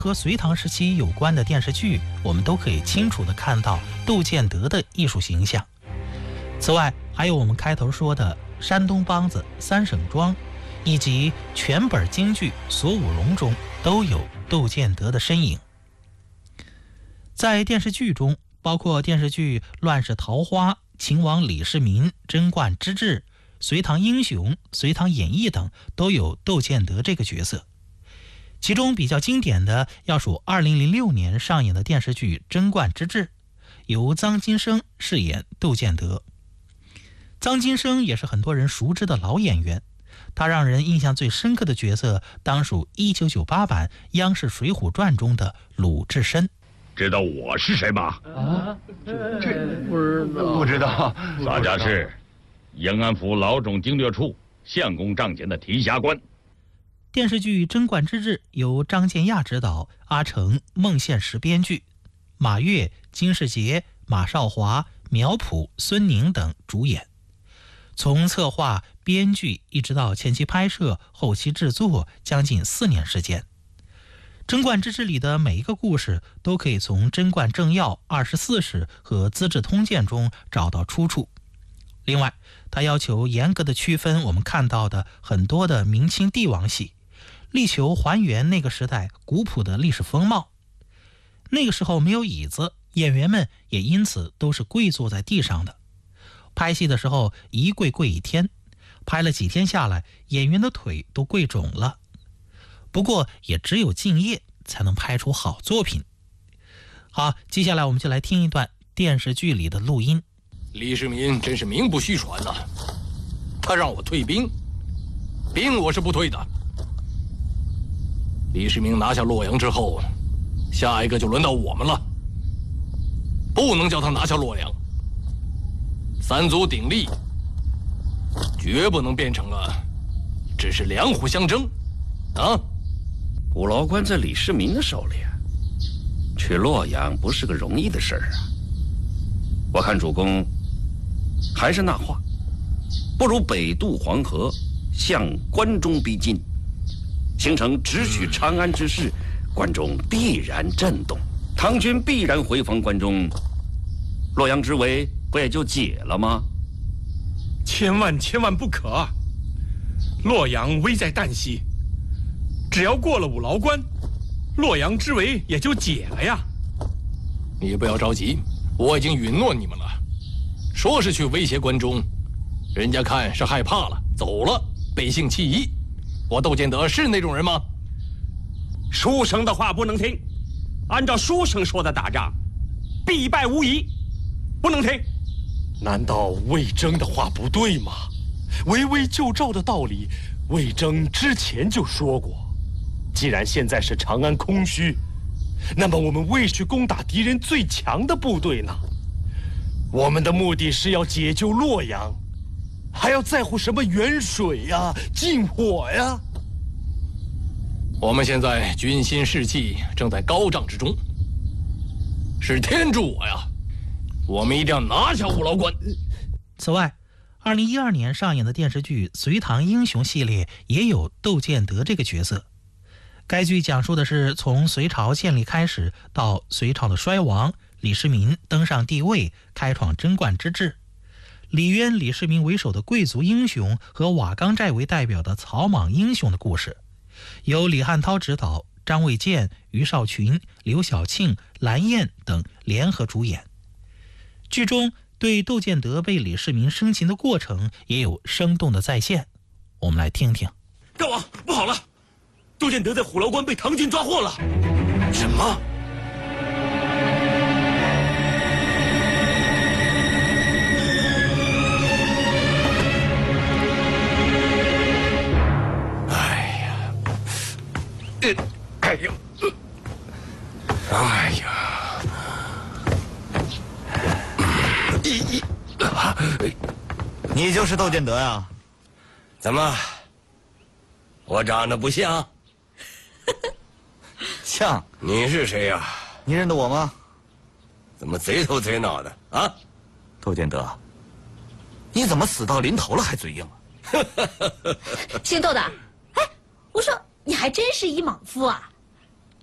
和隋唐时期有关的电视剧，我们都可以清楚地看到窦建德的艺术形象。此外，还有我们开头说的山东梆子、三省庄，以及全本京剧《锁五龙》中都有窦建德的身影。在电视剧中，包括电视剧《乱世桃花》、《秦王李世民》、《贞观之治》、《隋唐英雄》、《隋唐演义》等，都有窦建德这个角色。其中比较经典的要数2006年上演的电视剧《贞观之治》，由臧金生饰演窦建德。臧金生也是很多人熟知的老演员，他让人印象最深刻的角色当属1998版央视《水浒传》中的鲁智深。 知道我是谁吗？ 这不知道。 洒家是延安府老种经略处相公帐前的提辖官。 电视剧《贞观之治》由张建亚执导，阿成、孟宪实编剧，马跃、金士杰、马少华、苗圃、孙宁等主演。从策划、编剧一直到前期拍摄、后期制作，将近4年时间。贞观之治里的每一个故事都可以从贞观政要、24史和资治通鉴中找到出处。另外，他要求严格的区分我们看到的很多的明清帝王戏，力求还原那个时代古朴的历史风貌。那个时候没有椅子，演员们也因此都是跪坐在地上的。拍戏的时候一跪跪1天，拍了几天下来，演员的腿都跪肿了。不过也只有敬业才能拍出好作品。好，接下来我们就来听一段电视剧里的录音。 李世民真是名不虚传呐，他让我退兵，兵我是不退的。李世民拿下洛阳之后，下一个就轮到我们了，不能叫他拿下洛阳。三足鼎立，绝不能变成了只是两虎相争啊！ 五牢关在李世民的手里，去洛阳不是个容易的事儿啊。我看主公还是那话，不如北渡黄河，向关中逼近，形成直取长安之势，关中必然震动，唐军必然回防关中，洛阳之围不也就解了吗？ 千万不可！洛阳危在旦夕，只要过了五牢关，洛阳之围也就解了呀。 你不要着急，我已经允诺你们了，说是去威胁关中，人家看是害怕了，走了，背信弃义。我窦建德是那种人吗？ 书生的话不能听，按照书生说的打仗，必败无疑，不能听。 难道魏征的话不对吗？围魏救赵的道理，魏征之前就说过。既然现在是长安空虚，那么我们为去攻打敌人最强的部队呢？我们的目的是要解救洛阳，还要在乎什么远水呀、近火呀？ 我们现在军心士气正在高涨之中，是天助我呀！我们一定要拿下五牢关。 此外，2012年上演的电视剧《隋唐英雄》系列也有窦建德这个角色。该剧讲述的是从隋朝建立开始到隋朝的衰亡，李世民登上帝位，开创贞观之治。李渊、李世民为首的贵族英雄和瓦岗寨为代表的草莽英雄的故事，由李汉涛执导，张卫健、于少群、刘晓庆、蓝燕等联合主演。剧中对窦建德被李世民生擒的过程也有生动的再现，我们来听听。 大王，不好了！窦建德在虎牢关被唐军抓获了。 什么？ 哎呀！ 你就是窦建德呀？ 怎么？我长得不像？ 像。 你是谁呀？ 你认得我吗？ 怎么贼头贼脑的啊？ 窦建德，你怎么死到临头了还嘴硬啊？ 姓窦的，哎，我说你还真是一莽夫啊！